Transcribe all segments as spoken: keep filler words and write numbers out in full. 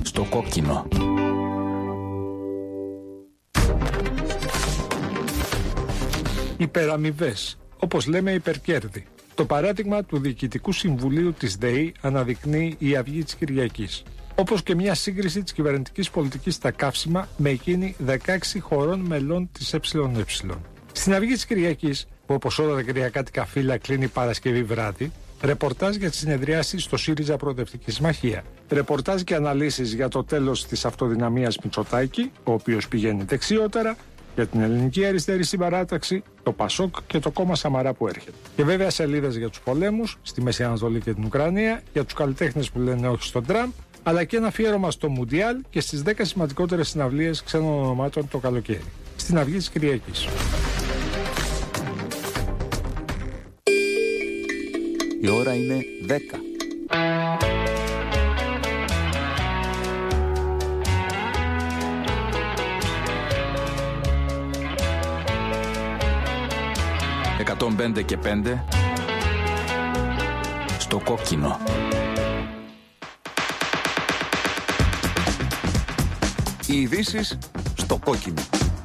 Στο κόκκινο. Υπεραμοιβές, όπως λέμε υπερκέρδη. Το παράδειγμα του Διοικητικού Συμβουλίου της ΔΕΗ αναδεικνύει η Αυγή της Κυριακής. Όπως και μια σύγκριση της κυβερνητικής πολιτικής στα καύσιμα με εκείνη δεκαέξι χωρών μελών της ΕΕ. Στην Αυγή της Κυριακής, που όπως όλα τα κυριακάτικα φύλλα κλείνει Παρασκευή βράδυ, ρεπορτάζ για τις συνεδριάσεις στο ΣΥΡΙΖΑ Προοδευτική Συμμαχία. Ρεπορτάζ και αναλύσεις για το τέλος της αυτοδυναμίας Μητσοτάκη, ο οποίος πηγαίνει δεξιότερα, για την Ελληνική Αριστερή Συμπαράταξη, το ΠΑΣΟΚ και το κόμμα Σαμαρά που έρχεται. Και βέβαια σελίδες για τους πολέμους στη Μέση Ανατολή και την Ουκρανία, για τους καλλιτέχνες που λένε όχι στον Τραμπ, αλλά και ένα αφιέρωμα στο Μουντιάλ και στις δέκα σημαντικότερες συναυλίες ξένων ονομάτων το καλοκαίρι. Στην Αυγή της Κυριακής. Η ώρα είναι δέκα. εκατόν πέντε και πέντε στο κόκκινο. Οι ειδήσεις στο κόκκινο.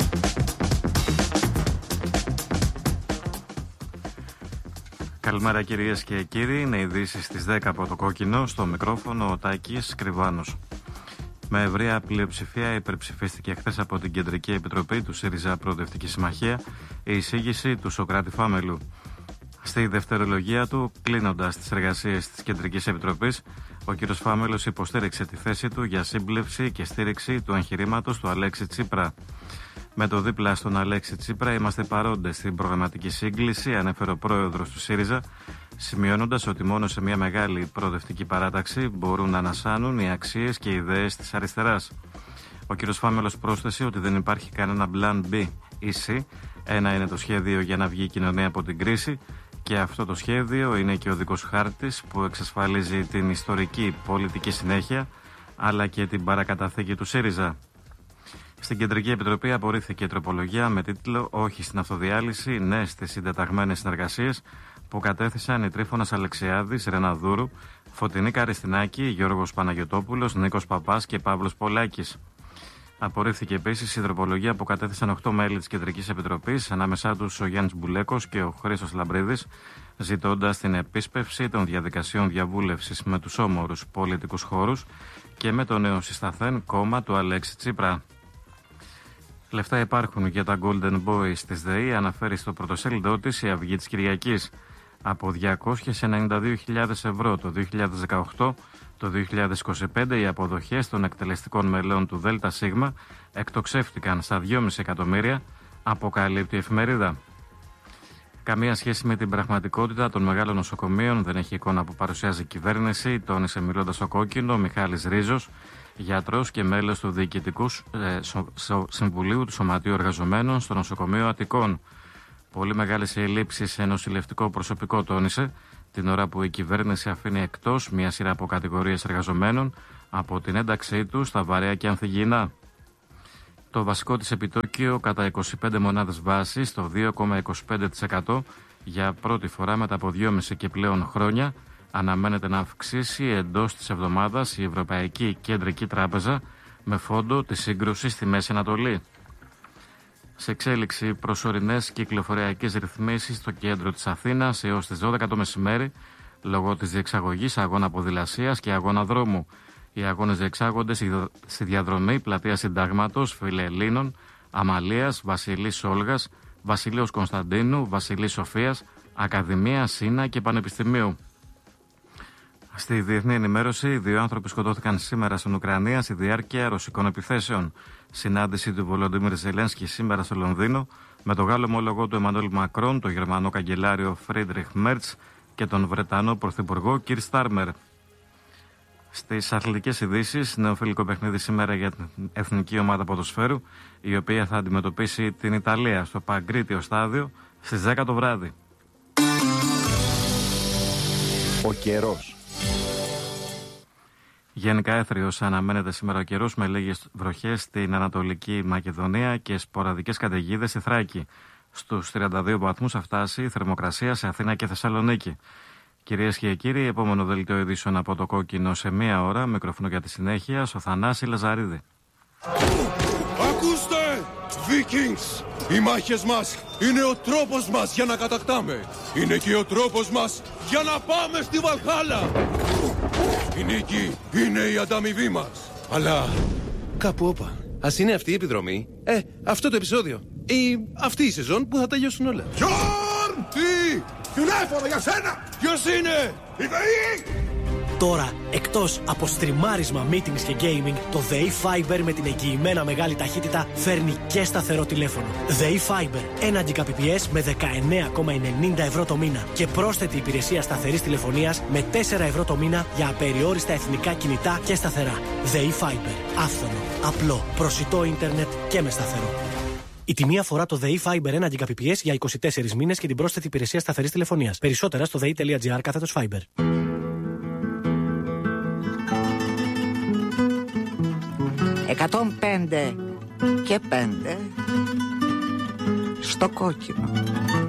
Καλημέρα κυρίες και κύριοι, είναι ειδήσεις στις δέκα από το κόκκινο, στο μικρόφωνο ο Τάκης Κρυβάνος. Με ευρεία πλειοψηφία υπερψηφίστηκε χθες από την Κεντρική Επιτροπή του ΣΥΡΙΖΑ Προοδευτική Συμμαχία η εισήγηση του Σωκράτη Φάμελου. Στη δευτερολογία του, κλείνοντας τις εργασίες της Κεντρικής Επιτροπής, ο κ. Φάμελος υποστήριξε τη θέση του για σύμπλευση και στήριξη του εγχειρήματος του Αλέξη Τσίπρα. Με το δίπλα στον Αλέξη Τσίπρα είμαστε παρόντες στην προγραμματική σύγκληση, ανέφερε ο πρόεδρος του ΣΥΡΙΖΑ, σημειώνοντας ότι μόνο σε μια μεγάλη προοδευτική παράταξη μπορούν να ανασάνουν οι αξίες και οι ιδέες της αριστεράς. Ο κ. Φάμελος πρόσθεσε ότι δεν υπάρχει κανένα plan B ή C. Ένα είναι το σχέδιο για να βγει η κοινωνία από την κρίση και αυτό το σχέδιο είναι και ο δικός χάρτης που εξασφαλίζει την ιστορική πολιτική συνέχεια αλλά και την παρακαταθήκη του ΣΥΡΙΖΑ. Στην Κεντρική Επιτροπή απορρίφθηκε η τροπολογία με τίτλο «Όχι στην αυτοδιάλυση, ναι στις συντεταγμένες συνεργασίες» που κατέθεσαν οι Τρίφωνας Αλεξιάδης, Ρεναδούρου, Φωτεινή Καριστινάκη, Γιώργος Παναγιωτόπουλος, Νίκος Παπάς και Παύλος Πολάκης. Απορρίφθηκε επίσης η τροπολογία που κατέθεσαν οκτώ μέλη της Κεντρικής Επιτροπής, ανάμεσά τους ο Γιάννης Μπουλέκος και ο Χρήστος Λαμπρίδης, ζητώντας την επίσπευση των διαδικασιών διαβούλευσης με τους όμορους πολιτικούς χώρους και με το νέο συσταθέν κόμμα του Αλέξη Τσίπρα. Λεφτά υπάρχουν για τα Golden Boys της ΔΕΗ, αναφέρει στο πρωτοσέλιδό της η Αυγή της Κυριακής. Από διακόσιες ενενήντα δύο χιλιάδες ευρώ το δύο χιλιάδες δεκαοκτώ, το δύο χιλιάδες είκοσι πέντε οι αποδοχές των εκτελεστικών μελών του ΔΣ εκτοξεύτηκαν στα δυόμισι εκατομμύρια, αποκαλύπτει η εφημερίδα. Καμία σχέση με την πραγματικότητα των μεγάλων νοσοκομείων δεν έχει εικόνα που παρουσιάζει η κυβέρνηση, τόνισε μιλώντας στο κόκκινο ο Μιχάλης Ρίζος, γιατρός και μέλος του Διοικητικού ε, σο, σο, Συμβουλίου του Σωματείου Εργαζομένων στο Νοσοκομείο Αττικών. Πολύ μεγάλες οι ελλείψεις σε νοσηλευτικό προσωπικό, τόνισε, την ώρα που η κυβέρνηση αφήνει εκτός μια σειρά από κατηγορίες εργαζομένων από την ένταξή του στα βαρέα και ανθυγιεινά. Το βασικό της επιτόκιο κατά είκοσι πέντε μονάδες βάσης, το δύο κόμμα είκοσι πέντε τοις εκατό, για πρώτη φορά μετά από δυόμισι και πλέον χρόνια, αναμένεται να αυξήσει εντός της εβδομάδας η Ευρωπαϊκή Κεντρική Τράπεζα με φόντο τη σύγκρουση στη Μέση Ανατολή. Σε εξέλιξη προσωρινές κυκλοφοριακές ρυθμίσεις στο κέντρο της Αθήνας έως τις δώδεκα το μεσημέρι λόγω της διεξαγωγής αγώνα ποδηλασίας και αγώνα δρόμου. Οι αγώνες διεξάγονται στη διαδρομή Πλατεία Συντάγματος, Φιλελλήνων, Αμαλίας, Βασιλής Όλγας, Βασιλείος Κωνσταντίνου, Βασιλής Σοφίας, Ακαδημία, Σίνα και Πανεπιστημίου. Στη διεθνή ενημέρωση, δύο άνθρωποι σκοτώθηκαν σήμερα στην Ουκρανία στη διάρκεια ρωσικών επιθέσεων. Συνάντηση του Βολοντίμιρ Ζελένσκι σήμερα στο Λονδίνο με τον Γάλλο ομόλογο του Εμμανουέλ Μακρόν, τον Γερμανό καγκελάριο Φρίντριχ Μέρτς και τον Βρετανό πρωθυπουργό Κιρ Στάρμερ. Στις αθλητικές ειδήσεις, νέο φιλικό παιχνίδι σήμερα για την εθνική ομάδα ποδοσφαίρου, η οποία θα αντιμετωπίσει την Ιταλία στο Παγκρίτιο στάδιο στις δέκα το βράδυ. Ο καιρός. Γενικά έθριος αναμένεται σήμερα ο καιρός με λίγες βροχές στην Ανατολική Μακεδονία και σποραδικές καταιγίδες στη Θράκη. Στους τριάντα δύο βαθμούς θα φτάσει η θερμοκρασία σε Αθήνα και Θεσσαλονίκη. Κυρίες και κύριοι, επόμενο δελτίο ειδήσεων από το Κόκκινο σε μία ώρα. Μικρόφωνο για τη συνέχεια στο Θανάση Λαζαρίδη. Ακούστε, Vikings! Οι μάχες μας είναι ο τρόπος μας για να κατακτάμε. Είναι και ο τρόπος μας για να πάμε στη Βαλχάλα. Η νίκη είναι η ανταμοιβή μας. Αλλά κάπου όπα. Ας είναι αυτή η επιδρομή, ε, αυτό το επεισόδιο ή αυτή η σεζόν που θα τελειώσουν όλα. Γιόρν! Τι! Τηλέφωνο για σένα! Ποιος είναι? Η ΔΕΗ! Τώρα, εκτός από στριμάρισμα, meetings και gaming, το ΔΕΗ Fiber με την εγγυημένα μεγάλη ταχύτητα φέρνει και σταθερό τηλέφωνο. ΔΕΗ Fiber, ένα Gbps με δεκαεννέα κόμμα ενενήντα ευρώ το μήνα και πρόσθετη υπηρεσία σταθερής τηλεφωνίας με τέσσερα ευρώ το μήνα για απεριόριστα εθνικά κινητά και σταθερά. ΔΕΗ Fiber, άφθονο, απλό, προσιτό ίντερνετ και με σταθερό. Η τιμή αφορά το ΔΕΗ Fiber ένα Gbps για είκοσι τέσσερις μήνες και την πρόσθετη υπηρεσία σταθερής τηλεφωνίας. Περισσότερα στο δei.gr κάθετος Fiber. εκατόν πέντε και πέντε στο Κόκκινο.